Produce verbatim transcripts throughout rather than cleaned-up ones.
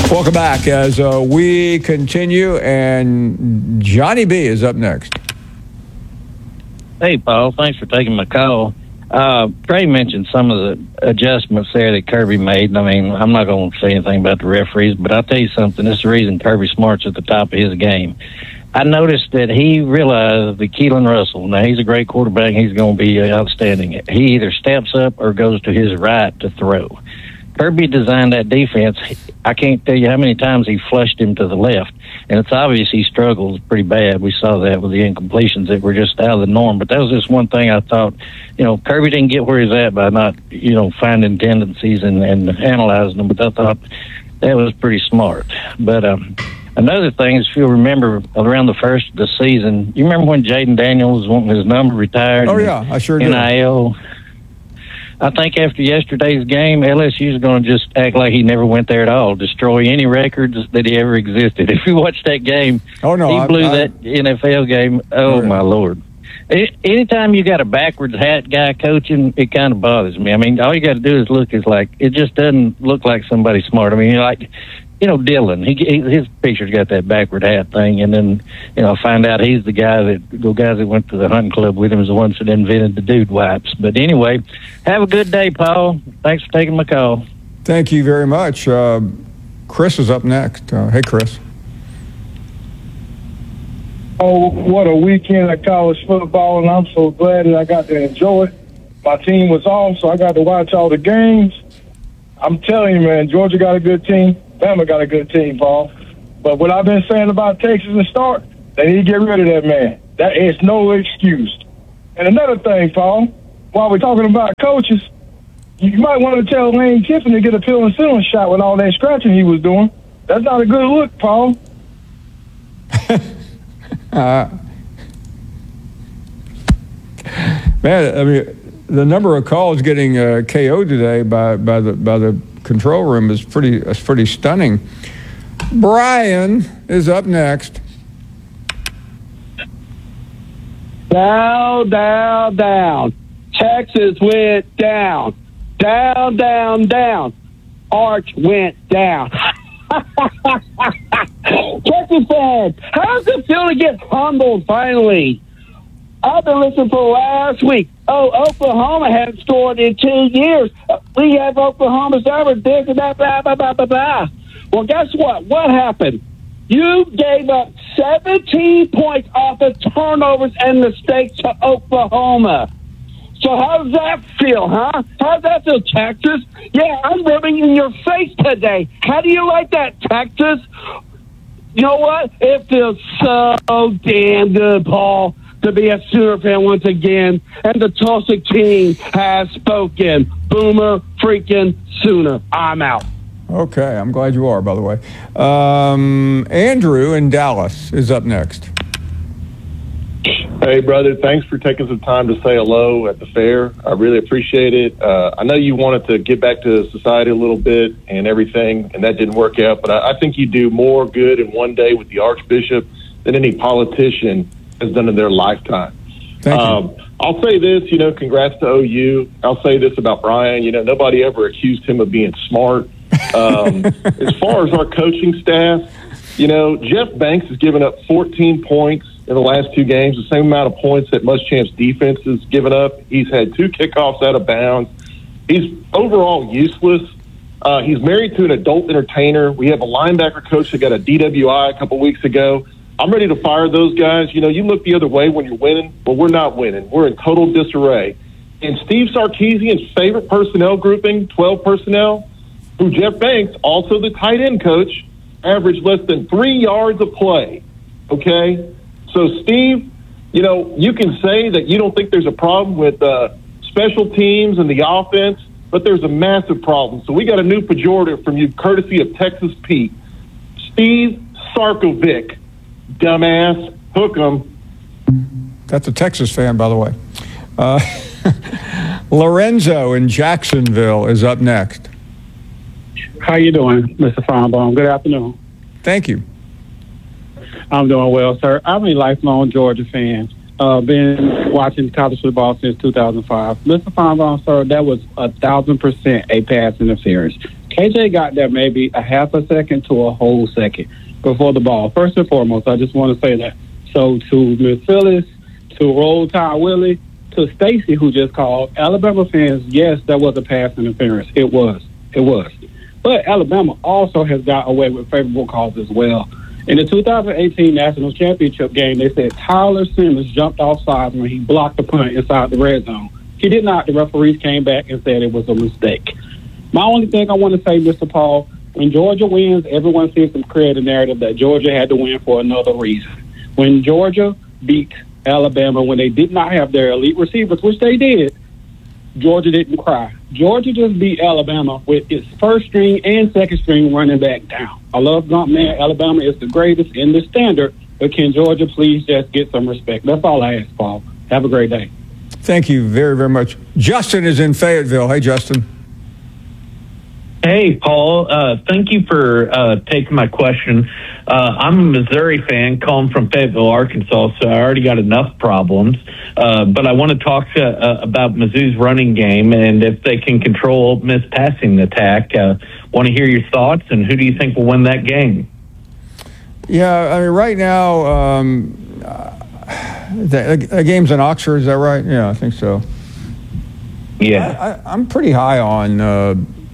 Welcome back as uh, we continue, and Johnny B is up next. Hey, Paul. Thanks for taking my call. Uh, Trey mentioned some of the adjustments there that Kirby made. I mean, I'm not going to say anything about the referees, but I'll tell you something. This is the reason Kirby Smart's at the top of his game. I noticed that he realized that Keelan Russell, now he's a great quarterback, he's going to be outstanding. He either steps up or goes to his right to throw. Kirby designed that defense. I can't tell you how many times he flushed him to the left, and it's obvious he struggles pretty bad. We saw that with the incompletions that were just out of the norm. But that was just one thing I thought, you know, Kirby didn't get where he's at by not, you know, finding tendencies and, and analyzing them. But I thought that was pretty smart. But um, another thing is, if you'll remember, around the first of the season, you remember when Jaden Daniels was wanting his number retired? Oh, yeah, I sure do. N I L. I think after yesterday's game, L S U is going to just act like he never went there at all, destroy any records that he ever existed. If you watch that game, oh, no, he I, blew I, that N F L game. Oh, my Lord. Anytime you got a backwards hat guy coaching, it kind of bothers me. I mean, all you got to do is look. Is like it just doesn't look like somebody smart. I mean, you're like, you know, Dylan. He, he his picture's got that backward hat thing, and then you know, find out he's the guy that the guys that went to the hunting club with him is the ones that invented the dude wipes. But anyway, have a good day, Paul. Thanks for taking my call. Thank you very much. Uh, Chris is up next. Uh, hey, Chris. Oh, what a weekend of college football, and I'm so glad that I got to enjoy it. My team was off, so I got to watch all the games. I'm telling you, man, Georgia got a good team. Bama got a good team, Paul. But what I've been saying about Texas and Stark, they need to get rid of that man. That is no excuse. And another thing, Paul, while we're talking about coaches, you might want to tell Lane Kiffin to get a pill and ceiling shot with all that scratching he was doing. That's not a good look, Paul. uh, man, I mean, the number of calls getting uh, K O'd today by by the by the control room is pretty is pretty stunning. Brian is up next. Down, down, down. Texas went down. Down, down, down. Arch went down. Texas fans, how's it feel to get humbled finally? I've been listening for last week. Oh, Oklahoma hasn't scored in two years. We have Oklahoma's ever this and that, blah, blah, blah, blah, blah. Well, guess what? What happened? You gave up seventeen points off of turnovers and mistakes to Oklahoma. So how does that feel, huh? How does that feel, Texas? Yeah, I'm rubbing in your face today. How do you like that, Texas? You know what? It feels so damn good, Paul, to be a Sooner fan once again. And the Tulsa King has spoken. Boomer freaking Sooner. I'm out. Okay, I'm glad you are, by the way. Um, Andrew in Dallas is up next. Hey, brother, thanks for taking some time to say hello at the fair. I really appreciate it. Uh, I know you wanted to get back to society a little bit and everything, and that didn't work out, but I, I think you do more good in one day with the Archbishop than any politician has done in their lifetime. Thank um, you. I'll say this, you know, congrats to O U. I'll say this about Brian. You know, nobody ever accused him of being smart. Um, as far as our coaching staff, you know, Jeff Banks has given up fourteen points in the last two games, the same amount of points that Muschamp's defense has given up. He's had two kickoffs out of bounds. He's overall useless. Uh, he's married to an adult entertainer. We have a linebacker coach that got a D W I a couple weeks ago. I'm ready to fire those guys. You know, you look the other way when you're winning. Well, we're not winning. We're in total disarray. And Steve Sarkisian's favorite personnel grouping, twelve personnel, who Jeff Banks, also the tight end coach, averaged less than three yards of play. Okay? So, Steve, you know, you can say that you don't think there's a problem with uh, special teams and the offense, but there's a massive problem. So we got a new pejorative from you, courtesy of Texas Pete. Steve Sarkovic, dumbass, hook 'em. That's a Texas fan, by the way. Uh, Lorenzo in Jacksonville is up next. How you doing, Mister Feinbaum? Good afternoon. Thank you. I'm doing well, sir. I'm a lifelong Georgia fan. Uh, been watching college football since two thousand five. Mister Feinbaum, sir, that was a thousand percent a pass interference. K J got there maybe a half a second to a whole second before the ball. First and foremost, I just want to say that. So to Miss Phyllis, to Roll Tide Willie, to Stacy, who just called, Alabama fans, yes, that was a pass interference. It was. It was. But Alabama also has got away with favorable calls as well. In the two thousand eighteen National Championship game, they said Tyler Simmons jumped offside when he blocked the punt inside the red zone. He did not. The referees came back and said it was a mistake. My only thing I want to say, Mister Paul, when Georgia wins, everyone seems to create a narrative that Georgia had to win for another reason. When Georgia beat Alabama when they did not have their elite receivers, which they did, Georgia didn't cry. Georgia just beat Alabama with its first string and second string running back down. I love Gumpman. Alabama is the greatest in the standard, but can Georgia please just get some respect? That's all I ask, Paul. Have a great day. Thank you very, very much. Justin is in Fayetteville. Hey, Justin. Hey, Paul. Uh, thank you for uh, taking my question. Uh, I'm a Missouri fan calling from Fayetteville, Arkansas, so I already got enough problems. Uh, but I want to talk to, uh, about Mizzou's running game and if they can control Ole Miss passing attack. Uh, want to hear your thoughts, and who do you think will win that game? Yeah, I mean, right now, um, uh, the, the game's in Oxford, is that right? Yeah, I think so. Yeah. I, I, I'm pretty high on... Uh,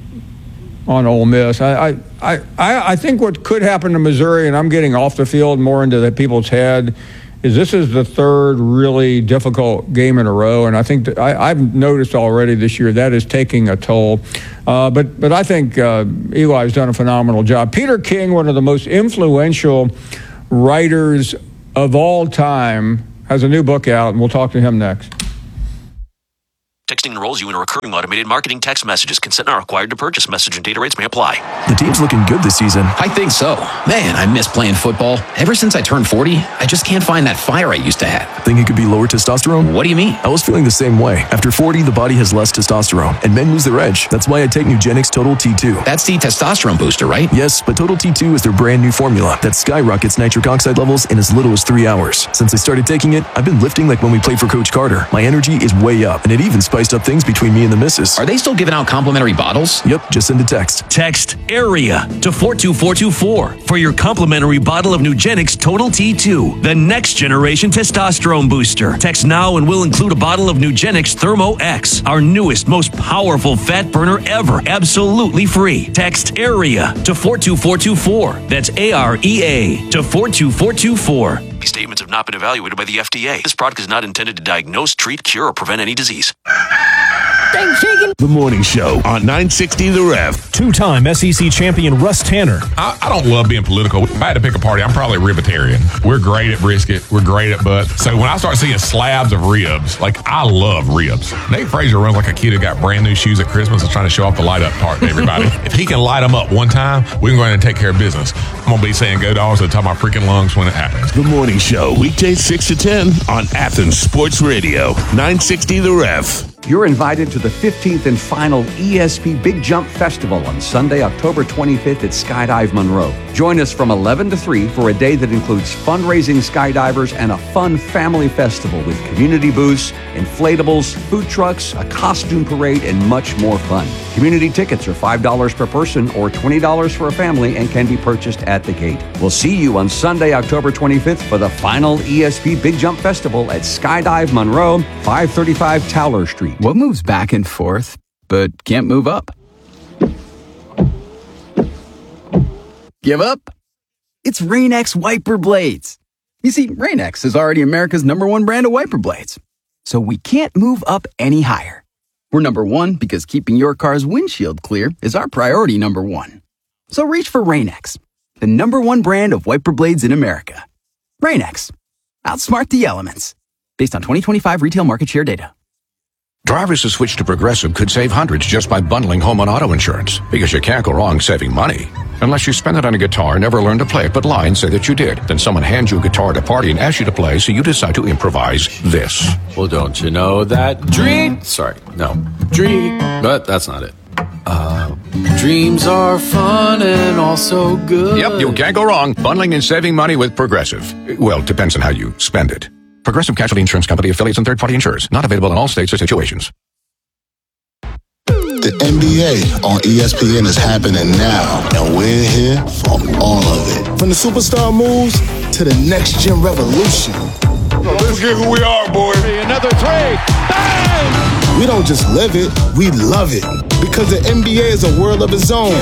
on Ole Miss. I, I, I, I think what could happen to Missouri, and I'm getting off the field more into the people's head, is this is the third really difficult game in a row, and I think that I, I've noticed already this year that is taking a toll. Uh, but but I think uh, Eli's done a phenomenal job. Peter King, one of the most influential writers of all time, has a new book out, and we'll talk to him next. Texting enrolls you in a recurring automated marketing text messages. Consent not required to purchase. Message and data rates may apply. The team's looking good this season. I think so. Man, I miss playing football. Ever since I turned forty, I just can't find that fire I used to have. Think it could be lower testosterone? What do you mean? I was feeling the same way. After forty, the body has less testosterone, and men lose their edge. That's why I take Nugenix Total T two. That's the testosterone booster, right? Yes, but Total T two is their brand new formula that skyrockets nitric oxide levels in as little as three hours. Since I started taking it, I've been lifting like when we played for Coach Carter. My energy is way up, and it even spiced up things between me and the missus. Are they still giving out complimentary bottles? Yep, just send a text. Text AREA to four two four two four for your complimentary bottle of Nugenix Total T two, the next generation testosterone booster. Text now and we'll include a bottle of Nugenix Thermo X, our newest, most powerful fat burner ever, absolutely free. Text AREA to four two four two four. That's A R E A to four two four two four. These statements have not been evaluated by the F D A. This product is not intended to diagnose, treat, cure, or prevent any disease. The Morning Show on nine sixty The Ref. Two-time S E C champion Russ Tanner. I, I don't love being political. If I had to pick a party, I'm probably a ribitarian. We're great at brisket. We're great at butt. So when I start seeing slabs of ribs, like I love ribs. Nate Frazier runs like a kid who got brand new shoes at Christmas and trying to show off the light up part to everybody. If he can light them up one time, we can go ahead and take care of business. I'm going to be saying go dogs to the top of my freaking lungs when it happens. The Morning Show, weekdays six to ten on Athens Sports Radio, nine sixty The Ref. You're invited to the fifteenth and final E S P Big Jump Festival on Sunday, October twenty-fifth at Skydive Monroe. Join us from eleven to three for a day that includes fundraising skydivers and a fun family festival with community booths, inflatables, food trucks, a costume parade, and much more fun. Community tickets are five dollars per person or twenty dollars for a family and can be purchased at the gate. We'll see you on Sunday, October twenty-fifth for the final E S P Big Jump Festival at Skydive Monroe, five thirty-five Towler Street. What moves back and forth, but can't move up? Give up? It's Rain-X wiper blades. You see, Rain-X is already America's number one brand of wiper blades. So we can't move up any higher. We're number one because keeping your car's windshield clear is our priority number one. So reach for Rain-X, the number one brand of wiper blades in America. Rain-X. Outsmart the elements. Based on twenty twenty-five retail market share data. Drivers who switch to Progressive could save hundreds just by bundling home and auto insurance, because you can't go wrong saving money. Unless you spend it on a guitar, never learn to play it, but lie and say that you did. Then someone hands you a guitar at a party and asks you to play, so you decide to improvise this. Well, don't you know that dream... Sorry, no. Dream... But that's not it. Uh, dreams are fun and also good. Yep, you can't go wrong. Bundling and saving money with Progressive. Well, depends on how you spend it. Progressive Casualty Insurance Company, affiliates, and third-party insurers. Not available in all states or situations. The N B A on E S P N is happening now, and we're here for all of it. From the superstar moves to the next-gen revolution. Let's get who we are, boy. Another three. Bang! We don't just live it, we love it. Because the N B A is a world of its own.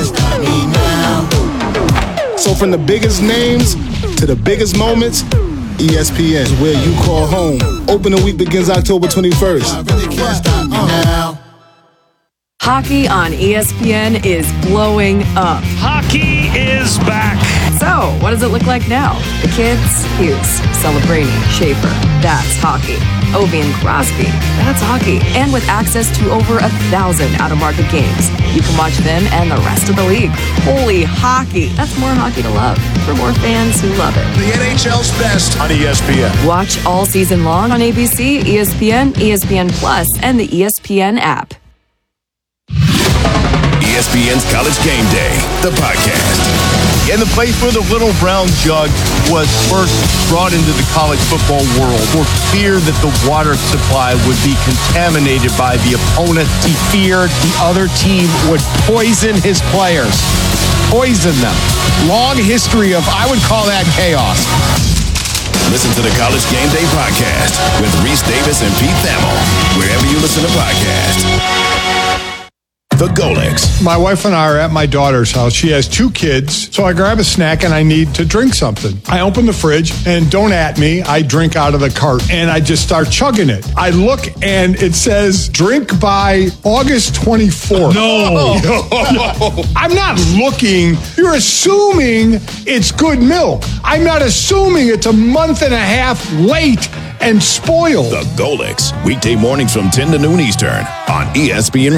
So from the biggest names to the biggest moments, E S P N is where you call home. Opening week begins October twenty-first. Uh. Hockey on E S P N is blowing up. Hockey is back. So, what does it look like now? The kids? Hughes, Celebrini, Schaefer. That's hockey. Ovi and Crosby. That's hockey. And with access to over a thousand out-of-market games, you can watch them and the rest of the league. Holy hockey. That's more hockey to love for more fans who love it. The N H L's best on E S P N. Watch all season long on A B C, E S P N, E S P N Plus, and the E S P N app. E S P N's College Game Day, the podcast. And the place where the little brown jug was first brought into the college football world for fear that the water supply would be contaminated by the opponent. He feared the other team would poison his players. Poison them. Long history of, I would call that chaos. Listen to the College Game Day podcast with Reese Davis and Pete Thamel, wherever you listen to podcasts. The Golex. My wife and I are at my daughter's house. She has two kids, so I grab a snack and I need to drink something. I open the fridge and don't at me, I drink out of the cart and I just start chugging it. I look and it says drink by August twenty-fourth. No. no. I'm not looking. You're assuming it's good milk. I'm not assuming it's a month and a half late and spoiled. The Golex. Weekday mornings from ten to noon Eastern on E S P N.